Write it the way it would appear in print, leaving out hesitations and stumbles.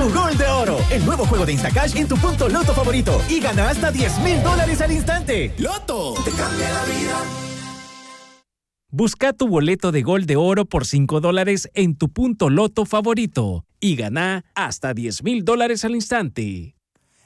tu Gol de Oro, el nuevo juego de Instacash en tu punto Loto favorito y gana hasta $10,000 al instante. ¡Loto! Te cambia la vida. Busca tu boleto de Gol de Oro por $5 en tu punto Loto favorito y gana hasta $10,000 al instante.